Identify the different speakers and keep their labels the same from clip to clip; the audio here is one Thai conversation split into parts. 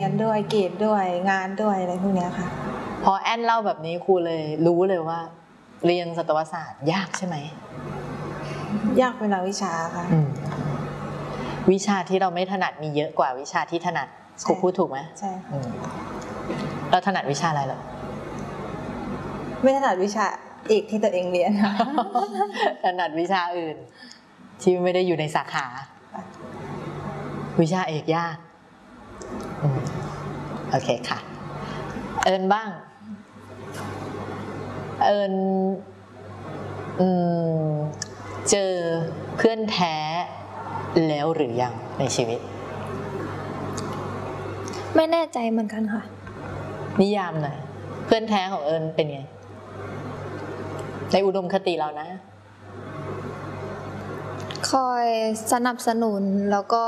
Speaker 1: นด้วยเกรดด้วยงานด้วยอะไรพวกนี้ค่ะ
Speaker 2: พอแอนเล่าแบบนี้ครูเลยรู้เลยว่าเรียนสัตวศาสตร์ยากใช่ไหม
Speaker 1: ยากเป็นวิชาค่ะ
Speaker 2: วิชาที่เราไม่ถนัดมีเยอะกว่าวิชาที่ถนัดครูพูดถูกไหม
Speaker 1: ใช่
Speaker 2: เราถนัดวิชาอะไรหรอ
Speaker 1: ไม่ถนัดวิชาเอกที่ตัวเองเรียน
Speaker 2: ถนัดวิชาอื่นที่ไม่ได้อยู่ในสาขาวิชาเอกยากโอเคค่ะเอิญบ้างเอิญเจอเพื่อนแท้แล้วหรือยังในชีวิต
Speaker 3: ไม่แน่ใจเหมือนกันค่ะ
Speaker 2: นิยามหน่อยเพื่อนแท้ของเอิญเป็นไงในอุดมคติเรานะ
Speaker 3: คอยสนับสนุนแล้วก็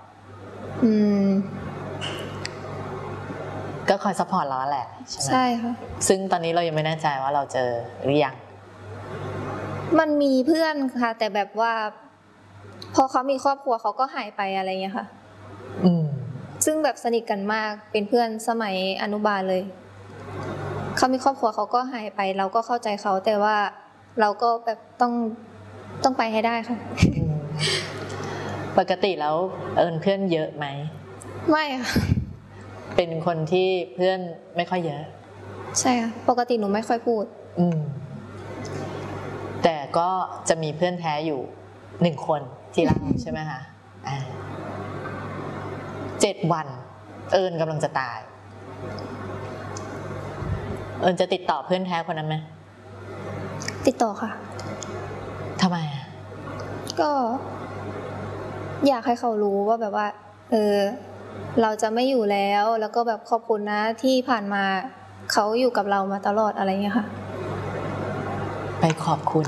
Speaker 2: ก็คอยซัพพอร์ตเราแหละ
Speaker 3: ใช่ค่ะ
Speaker 2: ซึ่งตอนนี้เรายังไม่แน่ใจว่าเราเจอหรือยัง
Speaker 3: มันมีเพื่อนค่ะแต่แบบว่าพอเขามีครอบครัวเขาก็หายไปอะไรเงี้ยค่ะซึ่งแบบสนิทกันมากเป็นเพื่อนสมัยอนุบาลเลยเขามีครอบครัวเขาก็หายไปเราก็เข้าใจเขาแต่ว่าเราก็แบบต้องไปให้ได้ค่ะ
Speaker 2: ปกติแล้วเอิญเพื่อนเยอะไหม
Speaker 3: ไม่ค่ะ
Speaker 2: เป็นคนที่เพื่อนไม่ค่อยเยอะ
Speaker 3: ใช่ค่ะปกติหนูไม่ค่อยพูด
Speaker 2: แต่ก็จะมีเพื่อนแท้อยู่1 คนที่เล่าใช่ไหมคะ7 วันเอิญกำลังจะตายเอิญจะติดต่อเพื่อนแท้คนนั้นไหม
Speaker 3: ติดต่อค่ะ
Speaker 2: ทำไม
Speaker 3: ก็อยากให้เขารู้ว่าแบบว่าเราจะไม่อยู่แล้วก็แบบขอบคุณนะที่ผ่านมาเขาอยู่กับเรามาตลอดอะไรเงี้ยค่ะ
Speaker 2: ไปขอบคุณ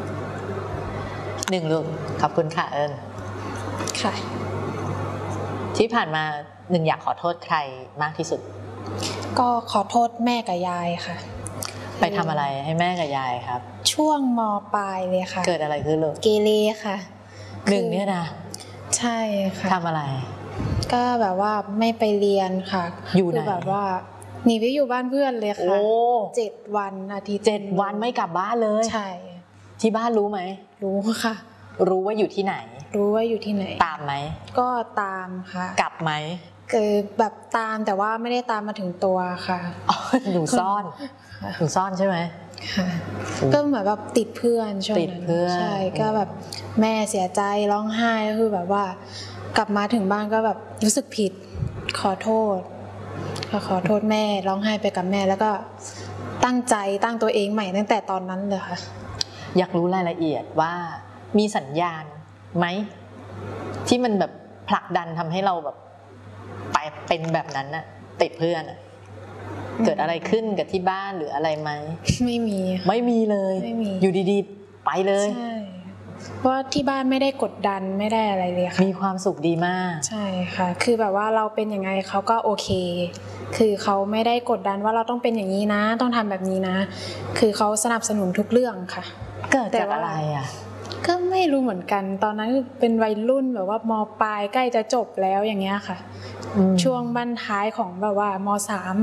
Speaker 2: 1 ลูกขอบคุณค่ะเอิญ
Speaker 3: ค่ะ
Speaker 2: ที่ผ่านมา1อยากขอโทษใครมากที่สุด
Speaker 4: ก็ขอโทษแม่กับยายค่ะ
Speaker 2: ไปทำอะไรให้แม่กับยายครับ
Speaker 4: ช่วงม.ปลายเลยค่ะ
Speaker 2: เกิดอะไรขึ้นลูก
Speaker 4: เกเรค่ะ
Speaker 2: 1เนี่ยนะ
Speaker 4: ใช่ค่ะ
Speaker 2: ทำอะไร
Speaker 4: ก็แบบว่าไม่ไปเรียนค่ะ
Speaker 2: อยู่ไหน
Speaker 4: แบบว่าหนีไปอยู่บ้านเพื่อนเลยค่ะ7 วันอาทิตย์
Speaker 2: 7 วันไม่กลับบ้านเลย
Speaker 4: ใช่
Speaker 2: ที่บ้านรู้ไหม
Speaker 4: รู้ค่ะ
Speaker 2: รู้ว่าอยู่ที่ไหน
Speaker 4: รู้ว่าอยู่ที่ไหน
Speaker 2: ตามไหม
Speaker 4: ก็ตามค่ะ
Speaker 2: กลับไหม
Speaker 4: แบบตามแต่ว่าไม่ได้ตามมาถึงตัวค่ะ
Speaker 2: หนูซ่อนใช่ไหม
Speaker 4: ค่ะก็เหมือนแบบติดเพื่อนช่วงนั้นใช่ก็แบบแม่เสียใจร้องไห้ก็คือแบบว่ากลับมาถึงบ้านก็แบบรู้สึกผิดขอโทษแม่ร้องไห้ไปกับแม่แล้วก็ตั้งตัวเองใหม่ตั้งแต่ตอนนั้นเลยค่ะ
Speaker 2: อยากรู้รายละเอียดว่ามีสัญญาณไหมที่มันแบบผลักดันทำให้เราแบบไปเป็นแบบนั้นน่ะติดเพื่อนเกิดอะไรขึ้นกับที่บ้านหรืออะไรไหม
Speaker 4: ไม่มี
Speaker 2: เลยอยู่ดีๆไปเลย
Speaker 4: ใช่เพราะว่าที่บ้านไม่ได้กดดันไม่ได้อะไรเลยค่ะ
Speaker 2: มีความสุขดีมาก
Speaker 4: ใช่ค่ะคือแบบว่าเราเป็นยังไงเขาก็โอเคคือเขาไม่ได้กดดันว่าเราต้องเป็นอย่างนี้นะต้องทำแบบนี้นะคือเขาสนับสนุนทุกเรื่องค่ะ
Speaker 2: เกิดจากอะไร
Speaker 4: ก็ไม่รู้เหมือนกันตอนนั้นเป็นวัยรุ่นแบบว่าม.ปลายใกล้จะจบแล้วอย่างเงี้ยค่ะช่วงบั้นท้ายของแบบว่าม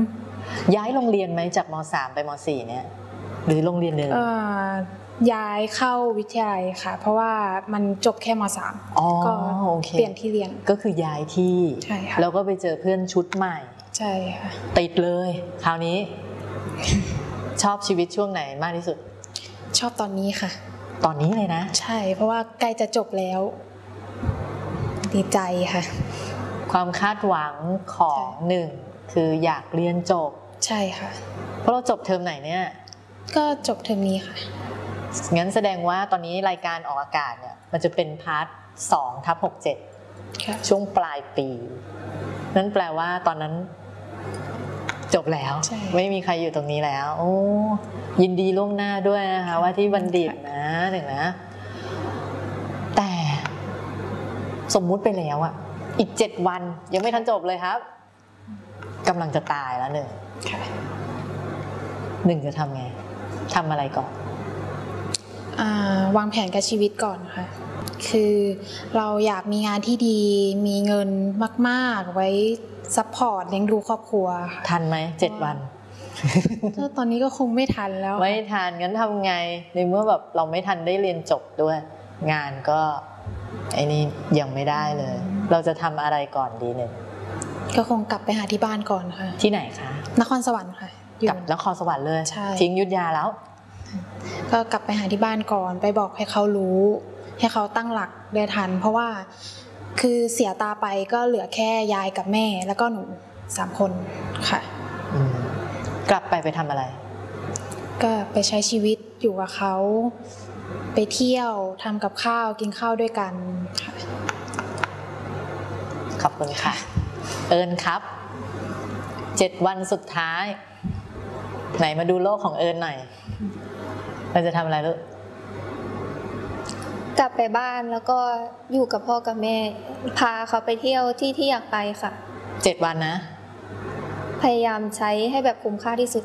Speaker 4: .3
Speaker 2: ย้ายโรงเรียนไหมจากม.3 ไปม.4 เนี่ยหรือโรงเรียนเดิม
Speaker 4: ย้ายเข้าวิทยาลัยค่ะเพราะว่ามันจบแค่ม.3 ก็เปลี่ยนที่เรียน
Speaker 2: ก็คือย้ายที่
Speaker 4: ใช่ค่ะ
Speaker 2: แล้วก็ไปเจอเพื่อนชุดใหม่
Speaker 4: ใช่ค่ะ
Speaker 2: ติดเลยคราวนี้ชอบชีวิตช่วงไหนมากที่สุด
Speaker 4: ชอบตอนนี้ค่ะ
Speaker 2: ตอนนี้เลยนะ
Speaker 4: ใช่เพราะว่าใกล้จะจบแล้วดีใจค่ะ
Speaker 2: ความคาดหวังของ1คืออยากเรียนจบ
Speaker 4: ใช่ค่ะ
Speaker 2: เพราะเราจบเทอมไหนเนี่ย
Speaker 4: ก็จบเทอมนี้ค่ะ
Speaker 2: งั้นแสดงว่าตอนนี้รายการออกอากาศเนี่ยมันจะเป็นพาร์ท 2/67 ช่วงปลายปีนั่นแปลว่าตอนนั้นจบแล้วไม่มีใครอยู่ตรงนี้แล้วโอ้ยินดีล่วงหน้าด้วยนะคะว่าที่บัณฑิตนะนะแต่สมมุติไปแล้วอ่ะอีก7 วันยังไม่ทันจบเลยครับกำลังจะตายแล้ว1จะทำไงทำอะไรก่อน
Speaker 4: วางแผนกับชีวิตก่อนค่ะคือเราอยากมีงานที่ดีมีเงินมากๆไว้ซัพพอร์ตเลี้ยงดูครอบครัวค่ะ
Speaker 2: ทันไหม7 วัน
Speaker 4: ตอนนี้ก็คงไม่ทันแล้ว
Speaker 2: ไม่ทันงั้นทำไงในเมื่อแบบเราไม่ทันได้เรียนจบด้วยงานก็ไอ้นี่ยังไม่ได้เลยเราจะทำอะไรก่อนดีเนี่ย
Speaker 4: ก็คงกลับไปหาที่บ้านก่อนค่ะ
Speaker 2: ที่ไหนคะ
Speaker 4: นครสวรรค์ค่ะ
Speaker 2: กลับนครสวรรค์เลย
Speaker 4: ใช่
Speaker 2: ทิ้งยุทธยาแล้ว
Speaker 4: ก็กลับไปหาที่บ้านก่อนไปบอกให้เขารู้ให้เขาตั้งหลักได้ทันเพราะว่าคือเสียตาไปก็เหลือแค่ยายกับแม่แล้วก็หนู3 คนค่ะ
Speaker 2: กลับไปทำอะไร
Speaker 4: ก็ไปใช้ชีวิตอยู่กับเขาไปเที่ยวทำกับข้าวกินข้าวด้วยกันค่ะ
Speaker 2: ขอบคุณค่ะเอิญครับ7 วันสุดท้ายไหนมาดูโลกของเอิญหน่อยเราจะทำอะไรลูก
Speaker 3: กลับไปบ้านแล้วก็อยู่กับพ่อกับแม่พาเขาไปเที่ยวที่อยากไปค่ะ
Speaker 2: 7 วันนะ
Speaker 3: พยายามใช้ให้แบบคุ้มค่าที่สุด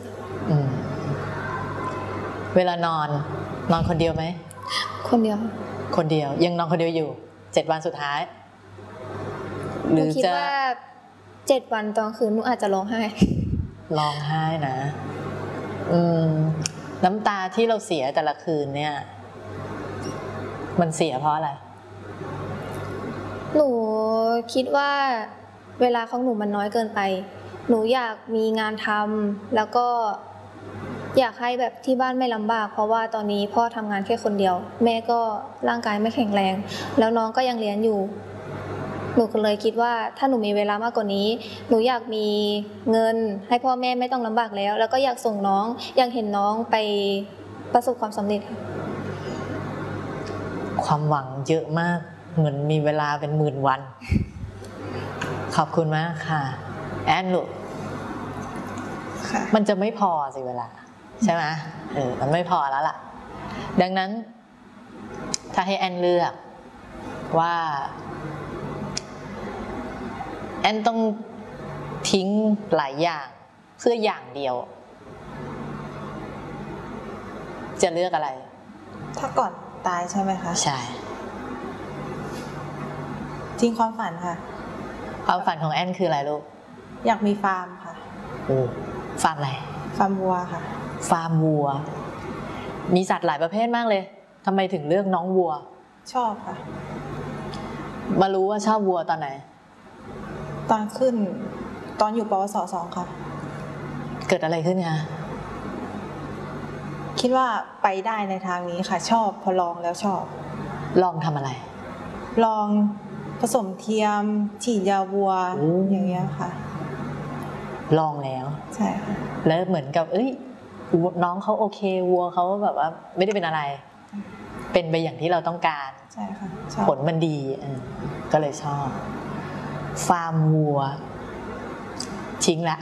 Speaker 2: เวลานอนคนเดียวไหม
Speaker 3: คนเดียว
Speaker 2: ยังนอนคนเดียวอยู่7 วันสุดท้าย
Speaker 3: หรือคิดว่า7 วันตอนคืนหนูอาจจะร้องไห้
Speaker 2: นะน้ำตาที่เราเสียแต่ละคืนเนี่ยมันเสียเพราะอะไร
Speaker 3: หนูคิดว่าเวลาของหนูมันน้อยเกินไปหนูอยากมีงานทำแล้วก็อยากให้แบบที่บ้านไม่ลำบากเพราะว่าตอนนี้พ่อทำงานแค่คนเดียวแม่ก็ร่างกายไม่แข็งแรงแล้วน้องก็ยังเรียนอยู่หนูก็เลยคิดว่าถ้าหนูมีเวลามากกว่านี้หนูอยากมีเงินให้พ่อแม่ไม่ต้องลำบากแล้วก็อยากส่งน้องอยากเห็นน้องไปประสบความสำเร็จ
Speaker 2: ความหวังเยอะมากเหมือนมีเวลาเป็น10,000 วันขอบคุณมากค่ะแอนลูกมันจะไม่พอสิเวลาใช่ไหมมันไม่พอแล้วล่ะดังนั้นถ้าให้แอนเลือกว่าแอนต้องทิ้งหลายอย่างเพื่ออย่างเดียวจะเลือกอะไร
Speaker 1: ถ้าก่อนตายใช่ไหมคะ
Speaker 2: ใช่
Speaker 1: ทิ้งความฝันค่ะ
Speaker 2: ความฝันของแอนคืออะไรลูก
Speaker 1: อยากมีฟาร์มค่ะ
Speaker 2: ฟาร์มอะไร
Speaker 1: ฟาร์มวัวค่ะ
Speaker 2: ฟาร์มวัวมีสัตว์หลายประเภทมากเลยทำไมถึงเลือกน้องวัว
Speaker 1: ชอบค่ะ
Speaker 2: มารู้ว่าชอบวัวตอนไหน
Speaker 1: ตอนอยู่ปวส2ค่ะ
Speaker 2: เกิดอะไรขึ้นคะ
Speaker 1: คิดว่าไปได้ในทางนี้ค่ะชอบพอลองแล้วชอบ
Speaker 2: ลองทำอะไร
Speaker 1: ลองผสมเทียมฉีดยาวัวอย่างเงี้ยค่ะ
Speaker 2: ลองแล้ว
Speaker 1: ใช่ค่ะ
Speaker 2: แล้วเหมือนกับน้องเขาโอเควัวเขาแบบว่าไม่ได้เป็นอะไรเป็นไปอย่างที่เราต้องการ
Speaker 1: ใช่ค่ะ
Speaker 2: ผลมันดีก็เลยชอบฟาร์มวัวทิ้งละ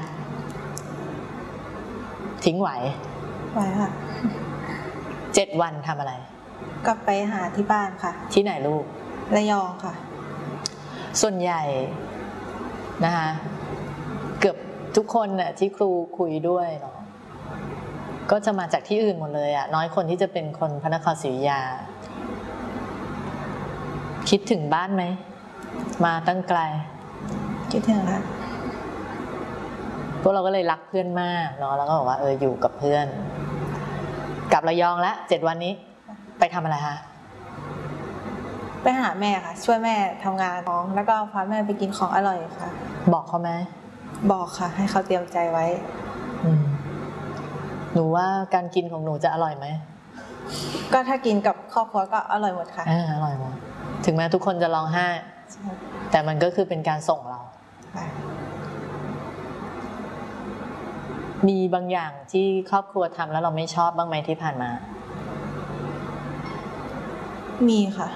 Speaker 2: ทิ้งไหว
Speaker 1: ค่ะ
Speaker 2: 7 วันทำอะไร
Speaker 1: กลับไปหาที่บ้านค่ะ
Speaker 2: ที่ไหนลูก
Speaker 1: ระยองค่ะ
Speaker 2: ส่วนใหญ่นะคะเกือบทุกคนน่ะที่ครูคุยด้วยเนาะก็จะมาจากที่อื่นหมดเลยน้อยคนที่จะเป็นคนพระนครศรีอยุธยาคิดถึงบ้านไหมมาตั้งไกล
Speaker 1: คิดถึงค่ะ
Speaker 2: พวกเราก็เลยรักเพื่อนมากเนาะแล้วก็บอกว่าอยู่กับเพื่อนกลับระยองแล้ว7 วันนี้ไปทำอะไรคะ
Speaker 1: ไปหาแม่ค่ะช่วยแม่ทำงานน้องแล้วก็พาแม่ไปกินของอร่อยค่ะ
Speaker 2: บอกเขาไหม
Speaker 1: บอกค่ะให้เขาเตรียมใจไว้
Speaker 2: หนูว่าการกินของหนูจะอร่อยไหม
Speaker 1: ก็ถ้ากินกับครอบครัวก็อร่อยหมดค่ะ
Speaker 2: อร่อยหมดถึงแม้ทุกคนจะร้องไห้แต่มันก็คือเป็นการส่งเรามีบางอย่างที่ครอบครัวทำแล้วเราไม่ชอบบ้างไหมที่ผ่านมา
Speaker 1: มีค่ะ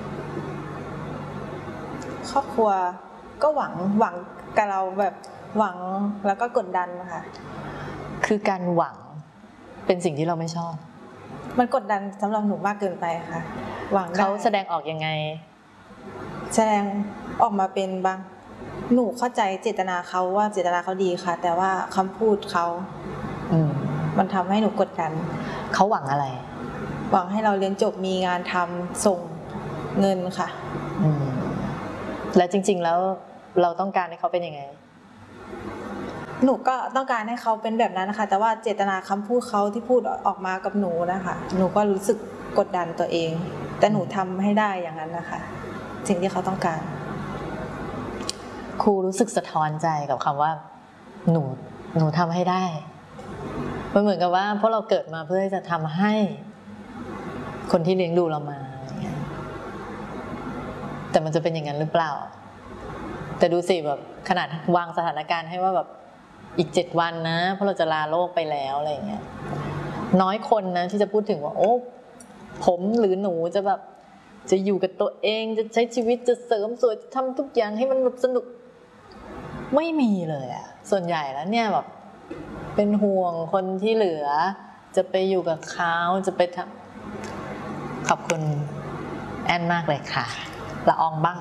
Speaker 1: ครอบครัวก็หวังกับเราแบบหวังแล้วก็กดดันนะคะ
Speaker 2: คือการหวังเป็นสิ่งที่เราไม่ชอบ
Speaker 1: มันกดดันสำหรับหนูมากเกินไปค่ะหวัง
Speaker 2: เขาแสดงออกยังไง
Speaker 1: แสดงออกมาเป็นบางหนูเข้าใจเจตนาเขาว่าเจตนาเขาดีค่ะแต่ว่าคำพูดเขามันทำให้หนูกดดัน
Speaker 2: เขาหวังอะไร
Speaker 1: หวังให้เราเรียนจบมีงานทำส่งเงินค่ะ
Speaker 2: แล้วจริงๆแล้วเราต้องการให้เขาเป็นยังไง
Speaker 1: หนูก็ต้องการให้เขาเป็นแบบนั้นนะคะแต่ว่าเจตนาคำพูดเขาที่พูดออกมากับหนูนะคะหนูก็รู้สึกกดดันตัวเองแต่หนูทำให้ได้อย่างนั้นนะคะสิ่งที่เขาต้องการ
Speaker 2: ครูรู้สึกสะท้อนใจกับคำว่าหนูทำให้ได้มันเหมือนกับว่าเพราะเราเกิดมาเพื่อจะทำให้คนที่เลี้ยงดูเรามาแต่มันจะเป็นอย่างนั้นหรือเปล่าแต่ดูสิแบบขนาดวางสถานการณ์ให้ว่าแบบอีก7 วันนะเพราะเราจะลาโลกไปแล้วอะไรอย่างเงี้ยน้อยคนนะที่จะพูดถึงว่าโอ้ผมหรือหนูจะแบบจะอยู่กับตัวเองจะใช้ชีวิตจะเสริมสวยจะทำทุกอย่างให้มันสนุกไม่มีเลยอะส่วนใหญ่แล้วเนี่ยแบบเป็นห่วงคนที่เหลือจะไปอยู่กับเขาจะไปทำขอบคุณแอนมากเลยค่ะละอองบ้าง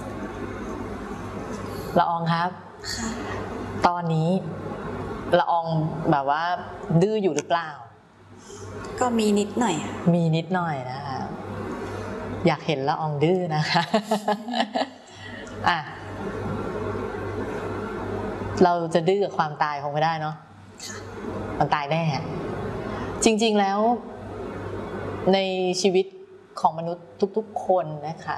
Speaker 2: ละอองครับตอนนี้ละอองแบบว่าดื้ออยู่หรือเปล่า
Speaker 5: ก็มีนิดหน่อย
Speaker 2: มีนิดหน่อยนะคะอยากเห็นละอองดื้อนะคะอ่ะเราจะดื้อกับความตายคงไม่ได้เนาะมันตายแน่จริงๆแล้วในชีวิตของมนุษย์ทุกๆคนนะคะ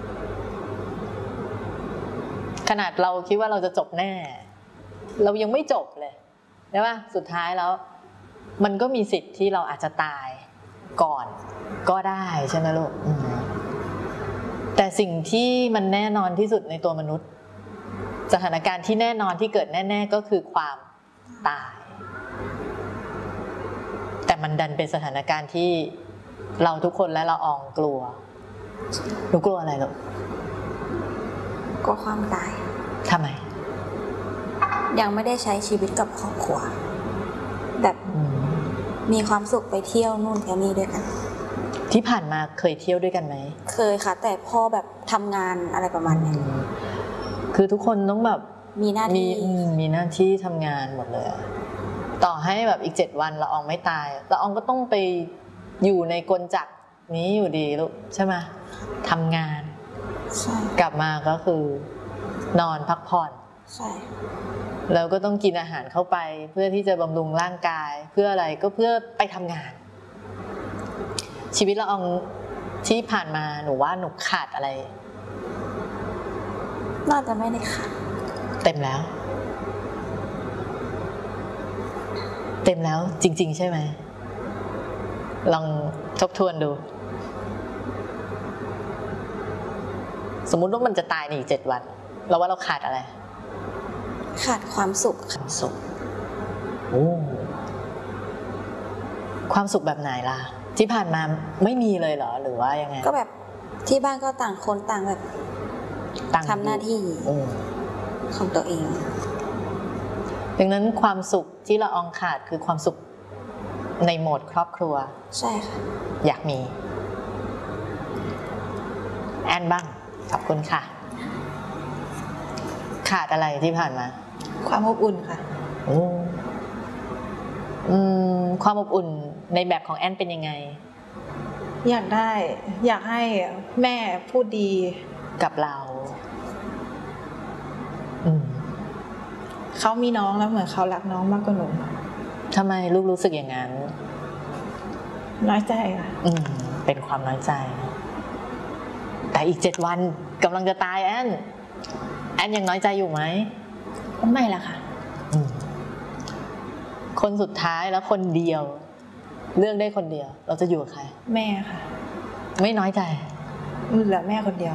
Speaker 2: ขนาดเราคิดว่าเราจะจบแน่เรายังไม่จบเลยใช่ป่ะสุดท้ายแล้วมันก็มีสิทธิ์ที่เราอาจจะตายก่อนก็ได้ใช่ไหมลูกแต่สิ่งที่มันแน่นอนที่สุดในตัวมนุษย์สถานการณ์ที่แน่นอนที่เกิดแน่ๆก็คือความตายแต่มันดันเป็นสถานการณ์ที่เราทุกคนและละอองกลัวหนูกลัวอะไรลูก
Speaker 5: กลัวความตาย
Speaker 2: ทำไม
Speaker 5: ยังไม่ได้ใช้ชีวิตกับครอบครัวแบบมีความสุขไปเที่ยวนู่นเที่ยวนี่ด้วยกัน
Speaker 2: ที่ผ่านมาเคยเที่ยวด้วยกันไหม
Speaker 5: เคยค่ะแต่พอแบบทำงานอะไรประมาณนี้
Speaker 2: คือทุกคนต้องแบบ
Speaker 5: มีหน้า
Speaker 2: ที่ทำงานหมดเลยต่อให้แบบอีก7 วันละอองไม่ตายละอองก็ต้องไปอยู่ในกลจักรนี้อยู่ดีลูกใช่ไหมทำงานกลับมาก็คือนอนพักผ่อนแล้วก็ต้องกินอาหารเข้าไปเพื่อที่จะบำรุงร่างกายเพื่ออะไรก็เพื่อไปทำงานชีวิตละอองที่ผ่านมาหนูว่าหนูขาดอะไร
Speaker 5: น่าจะไม่ได้ขาด
Speaker 2: เต็มแล้วจริงๆใช่ไหมลองทบทวนดูสมมุติว่ามันจะตายในอีก7 วันเราว่าเราขาดอะไร
Speaker 5: ขาดความสุข
Speaker 2: โอ้ความสุขแบบไหนล่ะที่ผ่านมาไม่มีเลยเหรอหรือว่ายังไง
Speaker 5: ก็แบบที่บ้านก็ต่างคนต่างแบบทำหน้าที่ของตัวเอง
Speaker 2: ดังนั้นความสุขที่ละอองขาดคือความสุขในโหมดครอบครัว
Speaker 5: ใช่ค่ะ
Speaker 2: อยากมีแอนบ้างขอบคุณค่ะขาดอะไรที่ผ่านมา
Speaker 1: ความอบอุ่นค่ะ
Speaker 2: ความอบอุ่นในแบบของแอนเป็นยังไง
Speaker 1: อยากให้แม่พูดดี
Speaker 2: กับเรา
Speaker 1: เขามีน้องแล้วเหมือนเขารักน้องมากกว่าหนู
Speaker 2: ทำไมลูกรู้สึกอย่างนั้น
Speaker 1: น้อยใจค่ะ
Speaker 2: เป็นความน้อยใจแต่อีก7 วันกำลังจะตายแอนยังน้อยใจอยู่ไหม
Speaker 1: ไม่ละค่ะ
Speaker 2: คนสุดท้ายแล้วคนเดียวเลือกได้คนเดียวเราจะอยู่กับใคร
Speaker 1: แม่ค่ะ
Speaker 2: ไม่น้อยใจ
Speaker 1: เหลือแม่คนเดียว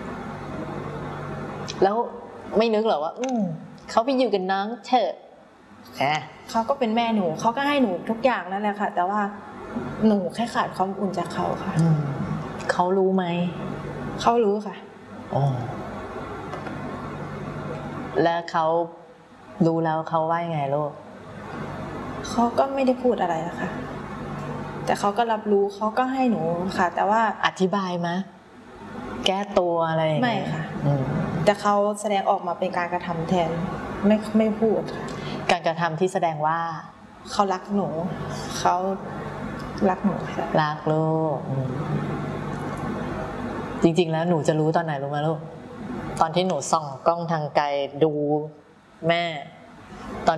Speaker 2: แล้วไม่นึกหรอว่าเขาไปอยู่กับน้องเถอะ
Speaker 1: เขาก็เป็นแม่หนูเขาก็ให้หนูทุกอย่างนั่นแหละค่ะแต่ว่าหนูแค่ขาดความอุ่นจากเขาค่ะ
Speaker 2: เขารู้ไหม
Speaker 1: เขารู้ค่ะ
Speaker 2: แล้วเขารู้แล้วเขาว่ายังไงลูก
Speaker 1: เขาก็ไม่ได้พูดอะไรนะคะแต่เขาก็รับรู้เขาก็ให้หนูค่ะแต่ว่า
Speaker 2: อธิบายไหมแก้ตัวอะไร
Speaker 1: ไม่ค่ะแต่เขาแสดงออกมาเป็นการกระทำแทนไม่พูดค่ะ
Speaker 2: การกระทำที่แสดงว่า
Speaker 1: เขารักหนูเขารักหนูค่ะ
Speaker 2: รักลูกจริงๆแล้วหนูจะรู้ตอนไหนรู้ไหมลูกตอนที่หนูส่องกล้องทางไกลดูแม่